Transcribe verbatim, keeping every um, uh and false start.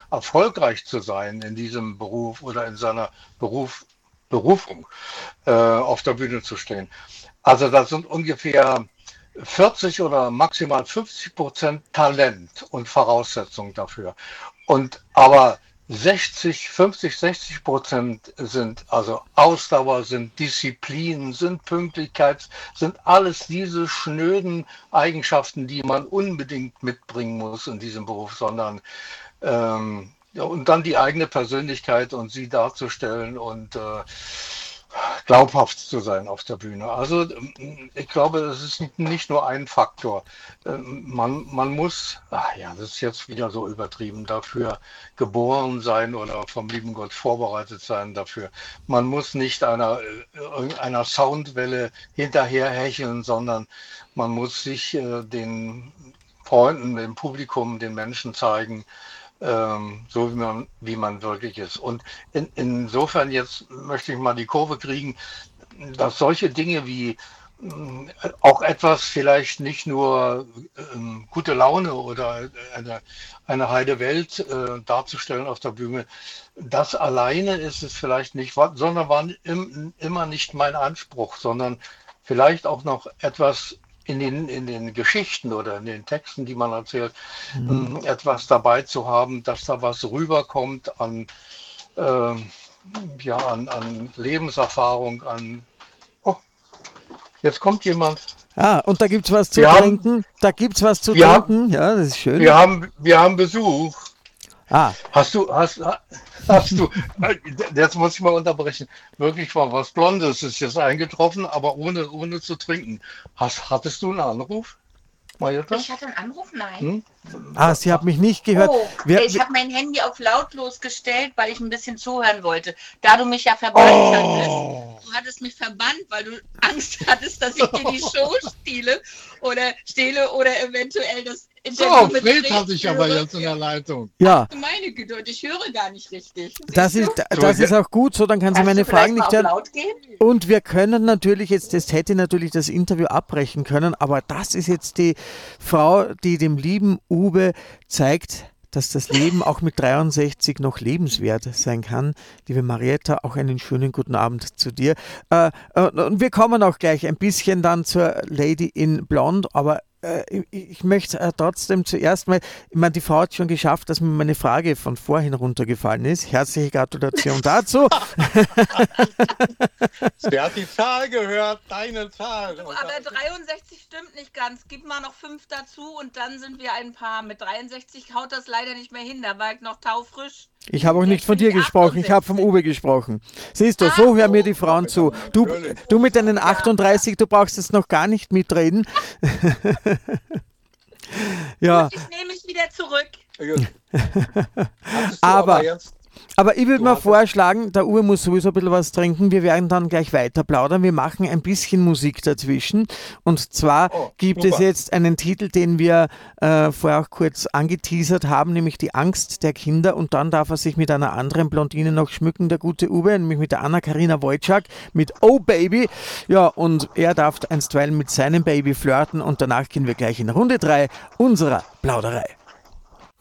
erfolgreich zu sein in diesem Beruf oder in seiner Beruf, Berufung, äh, auf der Bühne zu stehen. Also das sind ungefähr vierzig oder maximal fünfzig Prozent Talent und Voraussetzung dafür. Und aber sechzig, fünfzig, sechzig Prozent sind also Ausdauer, sind Disziplin, sind Pünktlichkeit, sind alles diese schnöden Eigenschaften, die man unbedingt mitbringen muss in diesem Beruf, sondern ähm, ja, und dann die eigene Persönlichkeit und sie darzustellen und äh, glaubhaft zu sein auf der Bühne. Also ich glaube, es ist nicht nur ein Faktor. Man, man muss, ach ja, das ist jetzt wieder so übertrieben, dafür geboren sein oder vom lieben Gott vorbereitet sein dafür. Man muss nicht einer, einer Soundwelle hinterherhecheln, sondern man muss sich äh, den Freunden, dem Publikum, den Menschen zeigen, ähm, so wie man, wie man wirklich ist. Und in, insofern jetzt möchte ich mal die Kurve kriegen, dass solche Dinge wie mh, auch etwas vielleicht nicht nur ähm, gute Laune oder eine, eine heile Welt äh, darzustellen auf der Bühne, das alleine ist es vielleicht nicht, sondern war im, immer nicht mein Anspruch, sondern vielleicht auch noch etwas in den, in den Geschichten oder in den Texten, die man erzählt, mhm. etwas dabei zu haben, dass da was rüberkommt an, äh, ja, an, an Lebenserfahrung, an... Oh, jetzt kommt jemand. Ah, und da gibt es was zu wir trinken. Haben, da gibt es was zu trinken. Haben, ja, das ist schön. Wir haben, wir haben Besuch. Ah. Hast du, hast, hast du, jetzt muss ich mal unterbrechen, wirklich mal was Blondes ist jetzt eingetroffen, aber ohne, ohne zu trinken. Hast, hattest du einen Anruf, Marietta? Ich hatte einen Anruf, nein. Hm? Ah, sie hat mich nicht gehört. Oh, wir, ich habe mein Handy auf lautlos gestellt, weil ich ein bisschen zuhören wollte. Da du mich ja verbannt oh. hattest, du hattest mich verbannt, weil du Angst hattest, dass ich dir die Show stehle oder stehle oder eventuell das Interview so, mit Fred hatte ich aber jetzt in der Leitung. Ja. Ach, meine Güte, und ich höre gar nicht richtig. Das ist, das ist auch gut so, dann kann sie meine Fragen nicht hören. Und wir können natürlich jetzt, das hätte natürlich das Interview abbrechen können, aber das ist jetzt die Frau, die dem lieben Uwe zeigt, dass das Leben auch mit dreiundsechzig noch lebenswert sein kann. Liebe Marietta, auch einen schönen guten Abend zu dir. Äh, und wir kommen auch gleich ein bisschen dann zur Lady in Blond, aber äh, ich, ich möchte äh, trotzdem zuerst mal, ich meine, die Frau hat schon geschafft, dass mir meine Frage von vorhin runtergefallen ist. Herzliche Gratulation dazu. Sie hat die Zahl gehört, deine Zahl. Du, aber dreiundsechzig stimmt nicht ganz. Gib mal noch fünf dazu und dann sind wir ein Paar. Mit dreiundsechzig haut das leider nicht mehr hin. Da war ich noch taufrisch. Ich habe auch nicht von dir gesprochen, ich habe vom Uwe gesprochen. Siehst du, so hören mir die Frauen zu. Du, du mit deinen achtunddreißig, du brauchst jetzt noch gar nicht mitreden. Ja. Ich nehme mich wieder zurück. Aber, aber ich würde mal vorschlagen, der Uwe muss sowieso ein bisschen was trinken. Wir werden dann gleich weiter plaudern. Wir machen ein bisschen Musik dazwischen. Und zwar oh, gibt super. es jetzt einen Titel, den wir äh, vorher auch kurz angeteasert haben, nämlich Die Angst der Kinder. Und dann darf er sich mit einer anderen Blondine noch schmücken, der gute Uwe, nämlich mit der Anna-Karina Wojcik, mit Oh Baby. Ja, und er darf einstweilen mit seinem Baby flirten. Und danach gehen wir gleich in Runde drei unserer Plauderei.